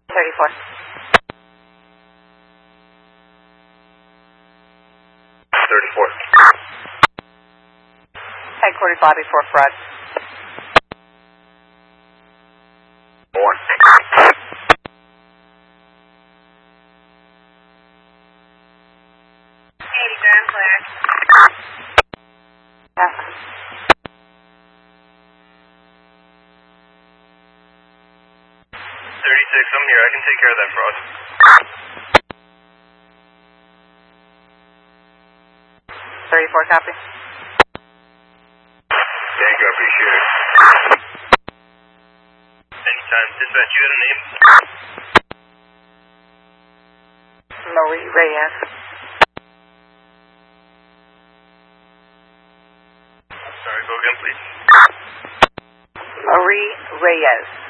34. Headquarters lobby for fraud. 4. 80 grand clear. Yes. 36, I'm here. I can take care of that fraud. 34 copy. Thank you, I appreciate it. Anytime. Dispatch, you got a name? Marie Reyes. Sorry, go again, please. Marie Reyes.